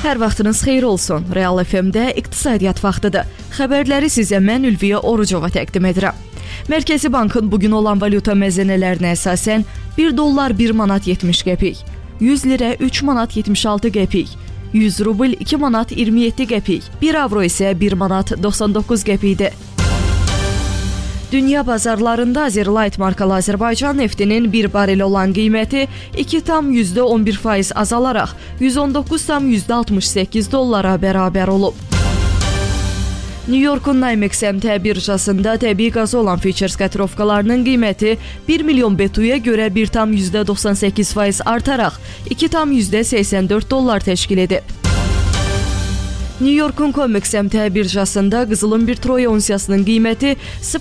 Hər vaxtınız xeyir olsun. Real FM-də iqtisadiyyat vaxtıdır. Xəbərləri sizə mən Ülviyə Orucova təqdim edirəm. Mərkəzi Bankın bugün olan valyuta məzənələrinə əsasən 1 dollar 1 manat 70 qəpik, 100 lirə 3 manat 76 qəpik, 100 rubl 2 manat 27 qəpik, 1 avro isə 1 manat 99 qəpikdir. Dünya bazarlarında Azerlight markalı Azərbaycan neftinin 1 barel olan qiyməti 2,11% azalaraq 119,68 dollara bərabər olub. New York'un NYMEX əmtia birjasında təbii qazı olan futures kotirovkalarının qiyməti 1 milyon BTU-ya görə 1,98% artaraq 2,84 dollar təşkil edib. New York'un COMEX əmtia birjasında qızılın bir troy onsiyasının qiyməti